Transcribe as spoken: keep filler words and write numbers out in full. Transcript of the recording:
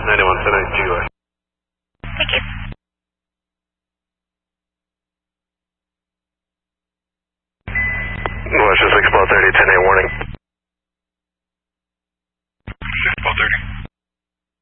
ninety-one, ten eight, G U I. Thank you. Western six, thirty, ten eight, warning.